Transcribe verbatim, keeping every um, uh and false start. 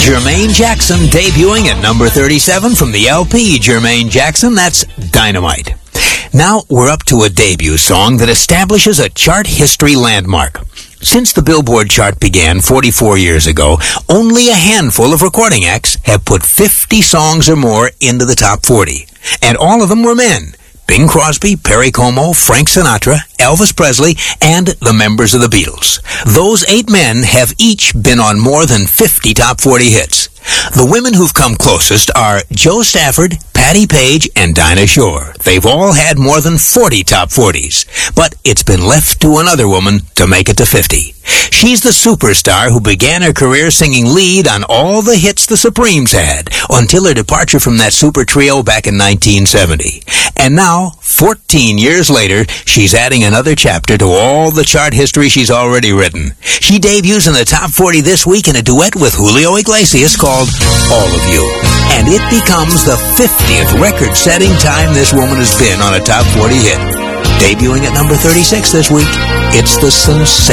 Jermaine Jackson debuting at number thirty-seven from the L P Jermaine Jackson, that's Dynamite. Now we're up to a debut song that establishes a chart history landmark. Since the Billboard chart began forty-four years ago, only a handful of recording acts have put fifty songs or more into the top forty. And all of them were men. Bing Crosby, Perry Como, Frank Sinatra, Elvis Presley, and the members of the Beatles. Those eight men have each been on more than fifty top forty hits. The women who've come closest are Jo Stafford, Patti Page, and Dinah Shore. They've all had more than forty top forties, but it's been left to another woman to make it to fifty. She's the superstar who began her career singing lead on all the hits the Supremes had, until her departure from that super trio back in nineteen seventy. And now, fourteen years later, she's adding another chapter to all the chart history she's already written. She debuts in the top forty this week in a duet with Julio Iglesias called All of You. And it becomes the fiftieth record-setting time this woman has been on a top forty hit. Debuting at number thirty-six this week, it's the sensation.